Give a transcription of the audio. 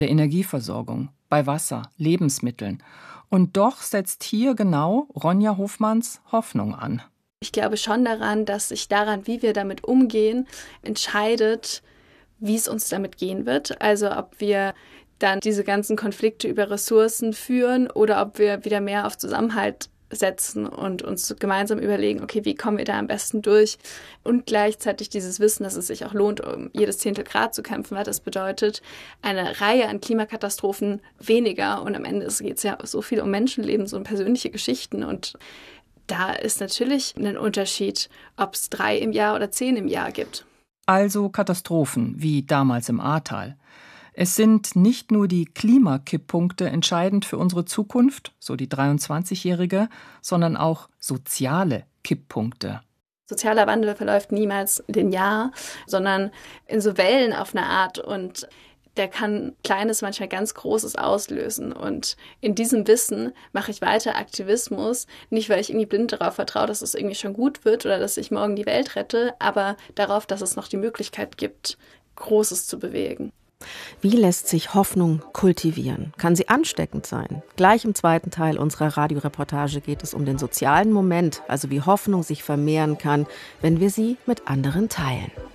der Energieversorgung, bei Wasser, Lebensmitteln. Und doch setzt hier genau Ronja Hofmanns Hoffnung an. Ich glaube schon daran, dass sich daran, wie wir damit umgehen, entscheidet, wie es uns damit gehen wird. Also ob wir dann diese ganzen Konflikte über Ressourcen führen oder ob wir wieder mehr auf Zusammenhalt setzen und uns gemeinsam überlegen, okay, wie kommen wir da am besten durch? Und gleichzeitig dieses Wissen, dass es sich auch lohnt, um jedes Zehntel Grad zu kämpfen, weil das bedeutet eine Reihe an Klimakatastrophen weniger. Und am Ende geht es ja so viel um Menschenleben, so um persönliche Geschichten. Und da ist natürlich ein Unterschied, ob es 3 im Jahr oder 10 im Jahr gibt. Also Katastrophen wie damals im Ahrtal. Es sind nicht nur die Klimakipppunkte entscheidend für unsere Zukunft, so die 23-Jährige, sondern auch soziale Kipppunkte. Sozialer Wandel verläuft niemals linear, sondern in so Wellen auf eine Art, und der kann Kleines, manchmal ganz Großes auslösen. Und in diesem Wissen mache ich weiter Aktivismus, nicht weil ich irgendwie blind darauf vertraue, dass es irgendwie schon gut wird oder dass ich morgen die Welt rette, aber darauf, dass es noch die Möglichkeit gibt, Großes zu bewegen. Wie lässt sich Hoffnung kultivieren? Kann sie ansteckend sein? Gleich im zweiten Teil unserer Radioreportage geht es um den sozialen Moment, also wie Hoffnung sich vermehren kann, wenn wir sie mit anderen teilen.